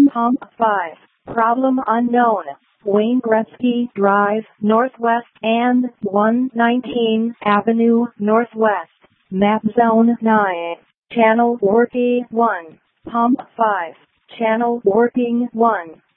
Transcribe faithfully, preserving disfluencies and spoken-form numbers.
Pump five. Problem unknown. Wayne Gretzky Drive, Northwest and one nineteenth Avenue, Northwest. Map Zone nine. Channel working one. Pump five. Channel working one.